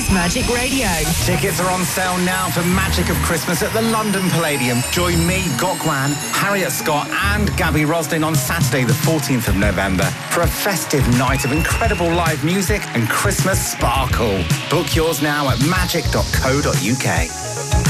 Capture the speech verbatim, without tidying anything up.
Dance Magic Radio. Tickets are on sale now for Magic of Christmas at the London Palladium. Join me, Gokwan, Harriet Scott and Gabby Roslin on Saturday the fourteenth of November for a festive night of incredible live music and Christmas sparkle. Book yours now at magic dot co dot uk.